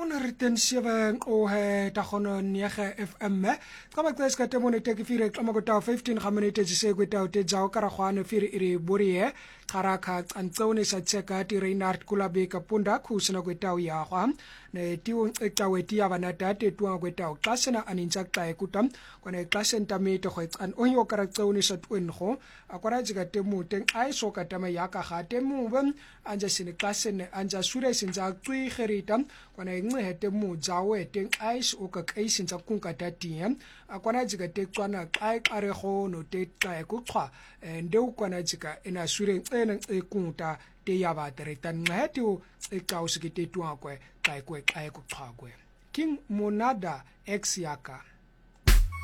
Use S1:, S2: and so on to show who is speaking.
S1: Ona riten siya o he takono niya FM. Kama kles ka temo ne teki fire klama ko tao 15 minutes se ko tao te jao kara khwane fire iri borie karaka antsone sa tseka ti Reinhard Kulabe ka punda khusena ko tao ya khwa ne tiwo tsawe ti ya bana tate tuwa ko tao klasena aninja tla ekutam kone klasen tamete go an onyo kara tsone sa twen go akwara jika temo teng ai so ka tama ya ka ga temo ben anja sine klasen anja sure sinja tsui geritam kone ngcehete mu jawe teng ice o ka kaising tsa kunka tatiem akwana jika te tswana kai kare go no te tla ku tshwa ende u kwana jika ena sure ena e kunta te ya ba tere tan ngahete o e kausike te tuakwe kai ku tshwa kwe King Monada X yaka